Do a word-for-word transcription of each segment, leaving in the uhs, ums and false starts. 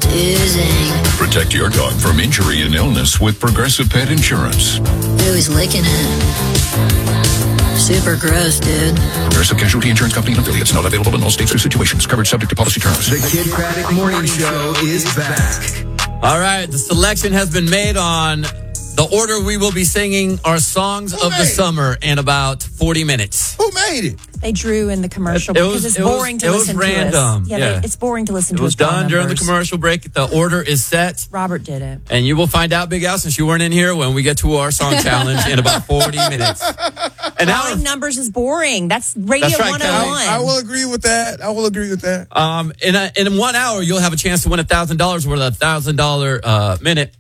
Oozing. Protect your dog from injury and illness with Progressive Pet Insurance. Ooh, he's licking it. Super gross, dude. Progressive Casualty Insurance Company and affiliates. Not available in all states or situations. Covered subject to policy terms. The Kid Craddock Morning Show is back. All right, the selection has been made on the order we will be singing our songs Who of the made it? summer in about forty minutes. Who made it? They drew in the commercial It because was- it's it was- boring to it was listen to random, us. Yeah, yeah. they- it's boring to listen It to was us call done during the numbers. commercial break. The order is set. Robert did it. And you will find out, Big Al, since you weren't in here, when we get to our song challenge in about forty minutes. And now, Calling numbers is boring. That's Radio That's right, one oh one. I will agree with that. I will agree with that. um, in a, in one hour, you'll have a chance to win a thousand dollars worth of a thousand dollar uh minute.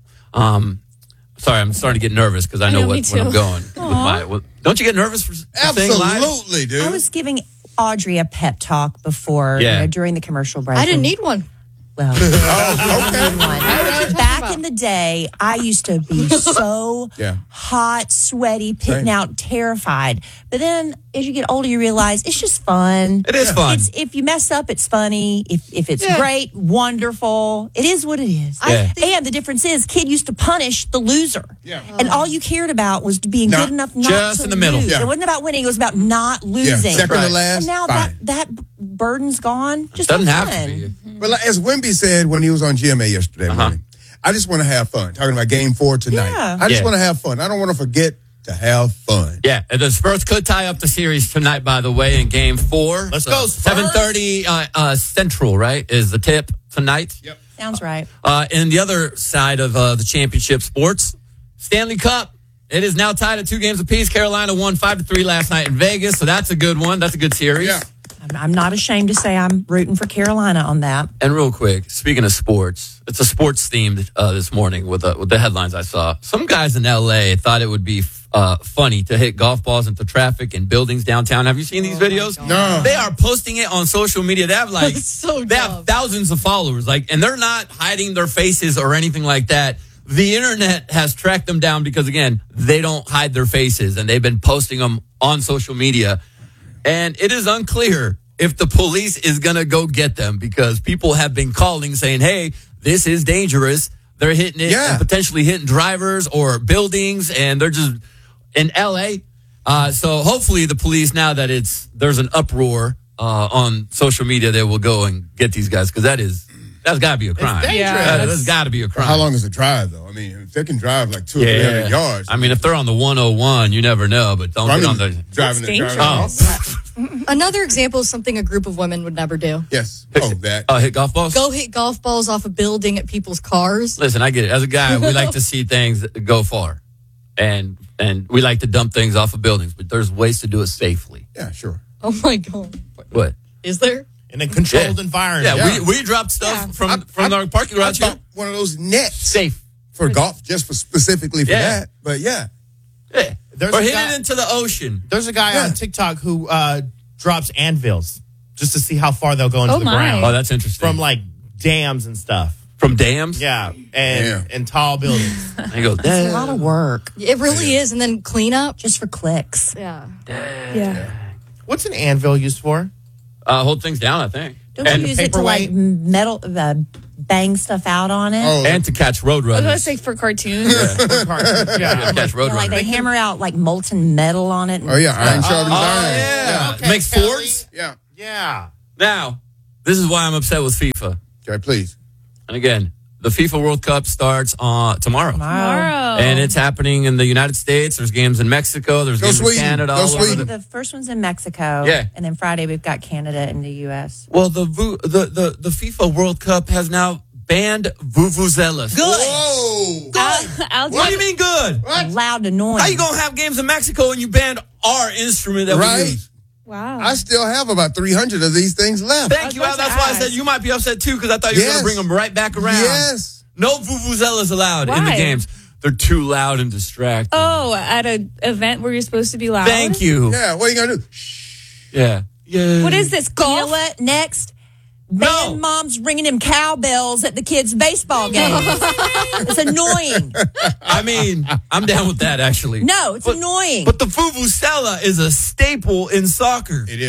Um, sorry, I'm starting to get nervous because I know, I know, me what, what I'm too. going with my. With, don't you get nervous for, for saying live? Absolutely, dude. I was giving Audrey a pep talk before, Yeah. you know, during the commercial break. I didn't And- need one. Well, Oh, okay. one. Back in the day, I used to be so Yeah. hot, sweaty, pitting Same. out, terrified. But then as you get older, you realize it's just fun. It is fun. It's, if you mess up, it's funny. If if it's Yeah. great, wonderful. It is what it is. Yeah. And the difference is, kid used to punish the loser. Yeah. And all you cared about was being Not- good enough not just to in the middle. lose. Yeah. It wasn't about winning. It was about not Yeah, losing. second Right. to last. And now that, fine. that burden's gone. Just Doesn't have have to fun. be. But like, as Wimby said when he was on G M A yesterday Uh-huh. morning, I just want to have fun. Talking about game four tonight. Yeah. I just Yeah. want to have fun. I don't want to forget to have fun. Yeah, and the Spurs could tie up the series tonight, by the way, in game four. Let's go, Spurs. seven thirty uh, uh, Central, right, is the tip tonight. Yep. Sounds right. Uh, and the other side of uh, the championship sports, Stanley Cup. It is now tied at two games apiece. Carolina won five to three last night in Vegas, so that's a good one. That's a good series. Yeah. I'm, I'm not ashamed to say I'm rooting for Carolina on that. And real quick, speaking of sports, it's a sports themed uh, this morning with, uh, with the headlines I saw. Some guys in L A thought it would be uh, funny to hit golf balls into traffic and buildings downtown. Have you seen these videos? No. They are posting it on social media. They have like That's so they dumb. have thousands of followers, like, and they're not hiding their faces or anything like that. The internet has tracked them down because, again, they don't hide their faces, and they've been posting them on social media. And it is unclear if the police is going to go get them because people have been calling saying, hey, this is dangerous. They're hitting it Yeah. and potentially hitting drivers or buildings, and they're just in L A. Uh, so hopefully the police, now that it's there's an uproar uh, on social media, they will go and get these guys because that is that's got to be a crime. dangerous. Yeah, that's got to be a crime. How long is the drive, though? I mean, if they can drive like two or three hundred yards. I mean, if they're on the one oh one, you never know, but don't I get mean, on the. driving the dangerous. driving. Oh, Another example is something a group of women would never do. Yes. Oh, that. uh, hit golf balls? Go hit golf balls off a building at people's cars. Listen, I get it. As a guy, we like to see things go far, and and we like to dump things off of buildings, but there's ways to do it safely. Yeah, sure. Oh my God. What? Is there? In a controlled Yeah. environment. Yeah, Yeah. we we dropped stuff from I- from I- our parking I garage here. bought one of those nets Safe. for golf, just for specifically for Yeah. that. But yeah. Yeah. There's or a hit guy- it into the ocean. There's a guy Yeah. on TikTok who uh, drops anvils just to see how far they'll go into Oh, the my. ground. Oh, that's interesting. From like dams and stuff. from dams. Yeah, and Yeah. and tall buildings. And he goes, It's a lot "Damn." of work It really is. And then cleanup. just for clicks. Yeah. Yeah. What's an anvil used for? Uh, hold things down, I think. Don't And, you use it to like paperweight? metal, uh, bang stuff out on it? Oh, and to catch road I was going to runners. say for cartoons. yeah. Yeah, catch road Yeah, like runners. they hammer out like molten metal on it. and oh yeah, iron stuff. sharpens Oh, iron. yeah. Okay, Makes Kelly. Fords. Yeah. Yeah. Now, this is why I'm upset with FIFA. Okay, please. And again, the FIFA World Cup starts on tomorrow. Tomorrow. And it's happening in the United States. There's games in Mexico. There's Go games Sweden. in Canada. Go all over Sweden. the- The first one's in Mexico. Yeah. And then Friday we've got Canada and the U S. Well, the, vu- the the the FIFA World Cup has now banned vuvuzelas. Good. Whoa. I'll, I'll What do you take- mean good? What? Loud and annoying. How you gonna have games in Mexico and you banned our instrument that we Right. use? Wow. I still have about three hundred of these things left. Thank you. about That's to why I ask. said you might be upset too because I thought you were Yes. gonna bring them right back around. Yes. No vuvuzelas allowed in the Why? games. They're too loud and distracting. Oh, at an event where you're supposed to be loud. Thank you. Yeah, what are you going to do? Yeah. Yeah. What is this? You Golf? know what? Next, No. band moms ringing them cowbells at the kids' baseball games. It's annoying. I mean, I'm down with that actually. No, it's But- annoying. But the vuvuzela is a staple in soccer. It is.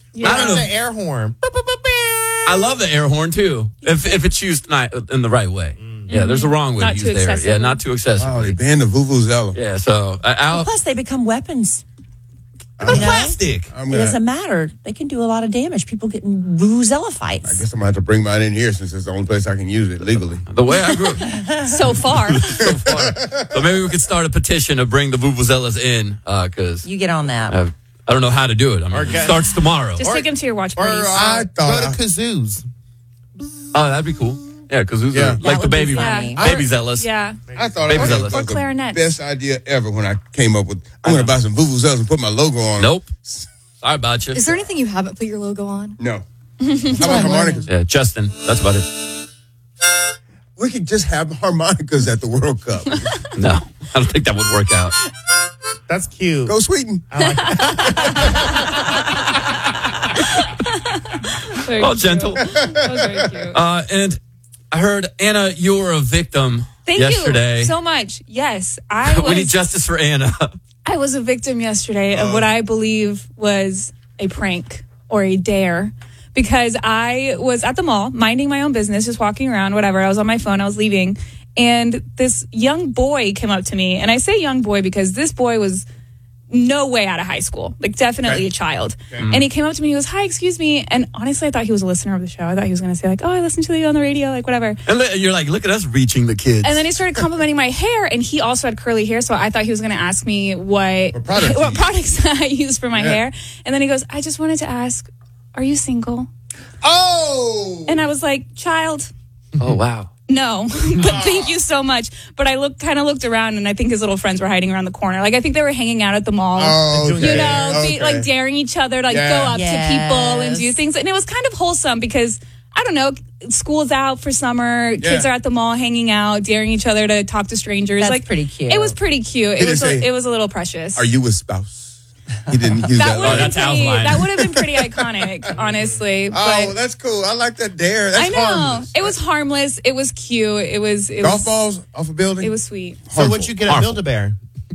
I don't know. The air horn. I love the air horn too, if if it's used not in the right way. Yeah, there's a wrong way Not to too use the air. excessive. Yeah, not too excessive. Oh, they banned the Vuvuzela. Yeah, so uh, Al, Plus, they become weapons. the you know? plastic. I'm It gonna, doesn't matter. They can do a lot of damage. People get in vuvuzela I fights. guess I'm going to have to bring mine in here since it's the only place I can use it legally. The way I grew up So far. so far. So maybe we could start a petition to bring the vuvuzelas in, because You get on that. uh, I don't know how to do it. I mean, Or it get- starts tomorrow. Just take him to your watch Or parties. uh, I thought go I- to kazoos. Oh, that'd be cool. Yeah, because who's Yeah. like That the would be baby, funny. baby zealous. yeah. I thought Baby I zealous. was Or the clarinets. best idea ever when I came up with, I'm going to buy some Vuvuzelas and put my logo on. Nope. Sorry about you. Is there anything you haven't put your logo on? No. How about harmonicas? Yeah, Justin. That's about it. We could just have harmonicas at the World Cup. No, I don't think that would work out. That's cute. Go Sweden. Very Oh, cute. gentle. That was very cute. Uh, and I heard, Anna, you were a victim Thank yesterday. you so much. Yes, I we need was. justice for Anna. I was a victim yesterday of what I believe was a prank or a dare, because I was at the mall minding my own business, just walking around, whatever. I was on my phone. I was leaving, and this young boy came up to me, and I say young boy because this boy was no way out of high school, like definitely a child. And he came up to me, he goes, "Hi, excuse me." And honestly, I thought he was a listener of the show. I thought he was going to say like, "Oh, I listened to you on the radio," like whatever. And li- you're like, look at us reaching the kids. And then he started complimenting my hair, and he also had curly hair, so I thought he was going to ask me what What products you what use. products I use for my Yeah. hair. And then he goes, "I just wanted to ask, are you single?" Oh! And I was like, "Child, oh, wow. no, but thank you so much." But I looked, kind of looked around, and I think his little friends were hiding around the corner. Like I think they were hanging out at the mall. Oh, okay. You know, be, Okay. like daring each other to like Yeah. go up Yes. to people and do things. And it was kind of wholesome because, I don't know, school's out for summer. Kids Yeah. are at the mall hanging out, daring each other to talk to strangers. That's like pretty cute. It was pretty cute. It Did was it a, say, it was a little precious. Are you a spouse? He didn't use that that, would line. have that's been Al's pretty, line. that would have been pretty iconic, honestly. Oh, But that's cool. I like that dare. That's I know harmless. it was harmless. It was cute. It was it Golf was balls off a building? it was sweet. So what'd you get at Harmful. Build-A-Bear?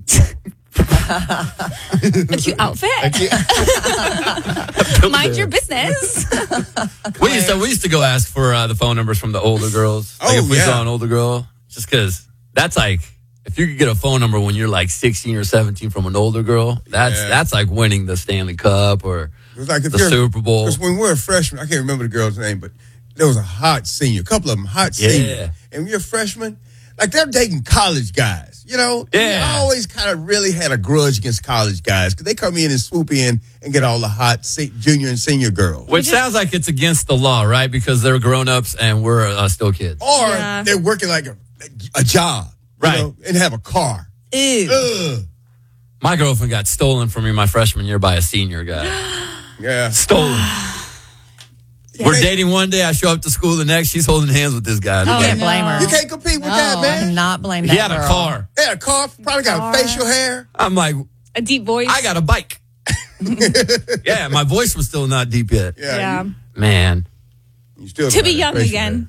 A cute outfit. Mind your business. We used to we used to go ask for uh, the phone numbers from the older girls. Like Oh, if we yeah. saw an older girl, just because that's like, if you could get a phone number when you're like sixteen or seventeen from an older girl, that's Yeah. that's like winning the Stanley Cup or It was like if the you're- Super Bowl. Because when we were a freshman, I can't remember the girl's name, but there was a hot senior, a couple of them hot Yeah. seniors. And when you're a freshman, like they're dating college guys, you know? Yeah. I always kind of really had a grudge against college guys because they come in and swoop in and get all the hot se- junior and senior girls. Which sounds like it's against the law, right? Because they're grown ups and we're uh, still kids. Or Yeah. they're working like a, a job, you Right. know, and have a car. Ew. Ugh. My girlfriend got stolen from me my freshman year by a senior guy. Yeah. Stolen. We're dating one day. I show up to school the next. She's holding hands with this guy. You can't blame her. You can't compete with No, that, I man. cannot blame that He had a girl. car. They had a car, probably got Car. facial hair. I'm like, A deep voice. I got a bike. Yeah, my voice was still not deep yet. Yeah. Yeah. You, Man, you still To got be that young facial again.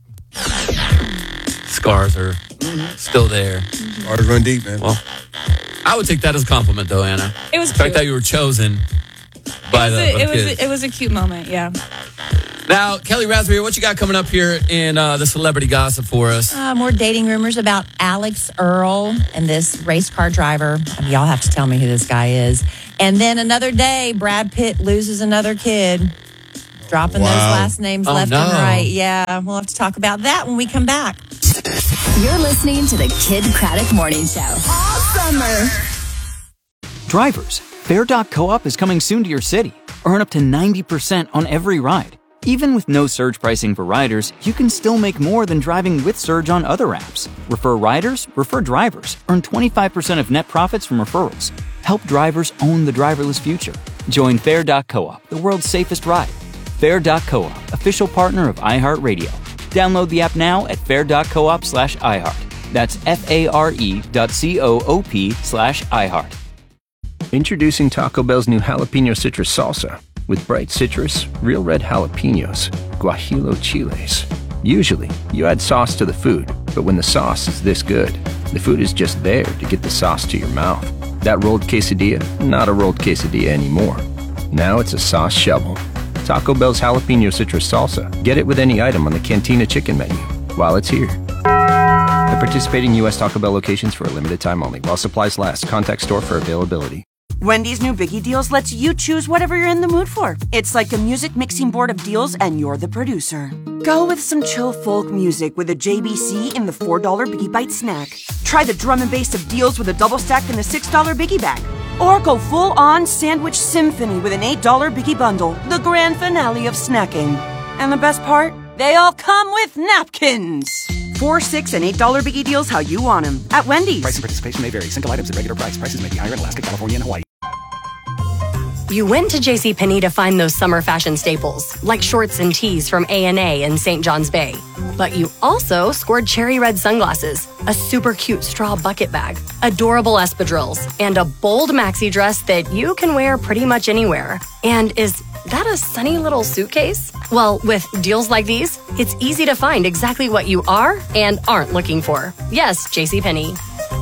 scars are still there. hair. Ours run deep, man. Well, I would take that as a compliment, though, Anna. It was The fact cute. that you were chosen by It was, the, a, by it, the was kids. a, it was a cute moment. Yeah. Now, Kelly Raspberry, what you got coming up here in uh, the celebrity gossip for us? Uh, more dating rumors about Alex Earl and this race car driver. I mean, y'all have to tell me who this guy is. And then another day, Brad Pitt loses another kid. Dropping Wow. those last names Oh, left no. and right. Yeah, we'll have to talk about that when we come back. You're listening to the Kid Craddock Morning Show. All summer. Drivers, Fair dot Co-op is coming soon to your city. Earn up to ninety percent on every ride. Even with no surge pricing for riders, you can still make more than driving with Surge on other apps. Refer riders, refer drivers. Earn twenty-five percent of net profits from referrals. Help drivers own the driverless future. Join Fair dot Co-op, the world's safest ride. Fair dot Co-op, official partner of iHeartRadio. Download the app now at fair dot coop slash iHeart. That's F-A-R-E dot C-O-O-P slash iHeart. Introducing Taco Bell's new jalapeno citrus salsa. With bright citrus, real red jalapenos, guajillo chiles. Usually, you add sauce to the food, but when the sauce is this good, the food is just there to get the sauce to your mouth. That rolled quesadilla, not a rolled quesadilla anymore. Now it's a sauce shovel. Taco Bell's Jalapeno Citrus Salsa. Get it with any item on the Cantina Chicken menu while it's here. At participating U S Taco Bell locations for a limited time only. While supplies last. Contact store for availability. Wendy's new Biggie Deals lets you choose whatever you're in the mood for. It's like a music mixing board of deals, and you're the producer. Go with some chill folk music with a J B C in the four dollar Biggie Bite snack. Try the drum and bass of deals with a double stack in the six dollar Biggie Bag. Or go full-on sandwich symphony with an eight dollar Biggie Bundle, the grand finale of snacking. And the best part? They all come with napkins. Four, six, and eight dollar Biggie Deals how you want them at Wendy's. Price and participation may vary. Single items at regular price. Prices may be higher in Alaska, California, and Hawaii. You went to JCPenney to find those summer fashion staples, like shorts and tees from A and A in Saint John's Bay. But you also scored cherry red sunglasses, a super cute straw bucket bag, adorable espadrilles, and a bold maxi dress that you can wear pretty much anywhere. And is that a sunny little suitcase? Well, with deals like these, it's easy to find exactly what you are and aren't looking for. Yes, JCPenney.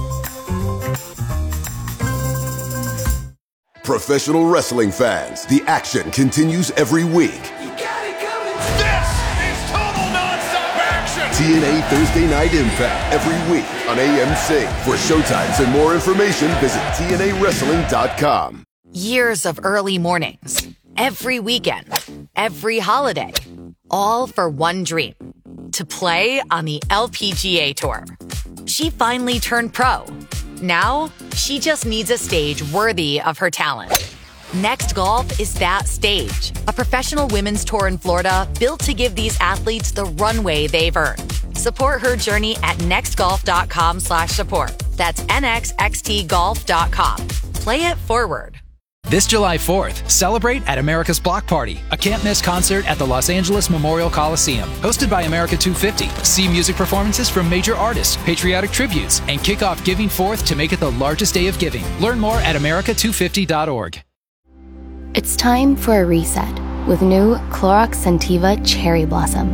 Professional wrestling fans, the action continues every week. This is total nonstop action! T N A Thursday Night Impact every week on A M C. For showtimes and more information, visit T N A wrestling dot com. Years of early mornings, every weekend, every holiday, all for one dream, to play on the L P G A Tour. She finally turned pro. Now, she just needs a stage worthy of her talent. Next Golf is that stage, a professional women's tour in Florida built to give these athletes the runway they've earned. Support her journey at nextgolf.com slash support. That's N X X T golf dot com. Play it forward. This July fourth, celebrate at America's Block Party, a can't-miss concert at the Los Angeles Memorial Coliseum. Hosted by America two fifty. See music performances from major artists, patriotic tributes, and kick off Giving Fourth to make it the largest day of giving. Learn more at America two fifty dot org. It's time for a reset with new Clorox Scentiva Cherry Blossom.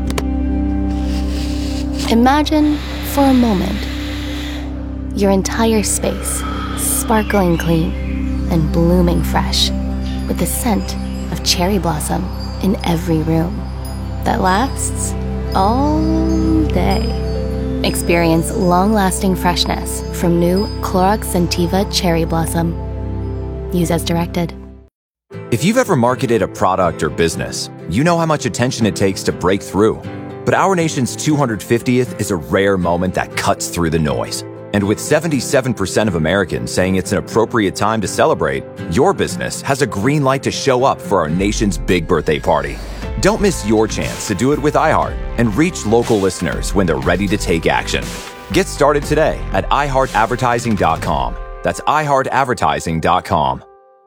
Imagine, for a moment, your entire space sparkling clean and blooming fresh, with the scent of cherry blossom in every room that lasts all day. Experience long-lasting freshness from new Clorox Scentiva Cherry Blossom. Use as directed. If you've ever marketed a product or business, you know how much attention it takes to break through. But our nation's two hundred fiftieth is a rare moment that cuts through the noise. And with seventy-seven percent of Americans saying it's an appropriate time to celebrate, your business has a green light to show up for our nation's big birthday party. Don't miss your chance to do it with iHeart and reach local listeners when they're ready to take action. Get started today at i heart advertising dot com. That's i heart advertising dot com.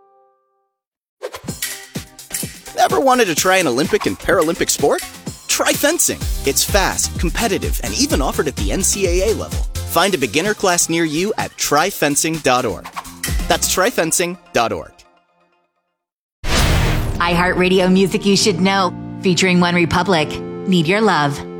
Ever wanted to try an Olympic and Paralympic sport? Try fencing. It's fast, competitive, and even offered at the N C double A level. Find a beginner class near you at try fencing dot org. That's try fencing dot org. iHeartRadio music you should know, featuring One Republic. Need Your Love.